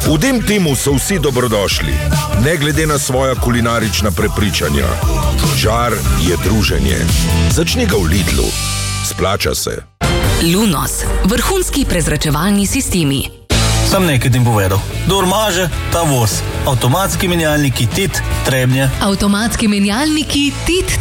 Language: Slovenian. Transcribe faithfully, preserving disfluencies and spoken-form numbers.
V tem timu so vsi dobrodošli, ne glede na svoja kulinarična prepričanja. Žar je druženje. Začni ga v Lidlu. Splača se. Lunos, vrhunski prezračevalni sistemi. Sam nekaj tim povedal. Dor maže, ta voz. Avtomatski menjalniki Tit, Trebnje. Avtomatski menjalniki Tit,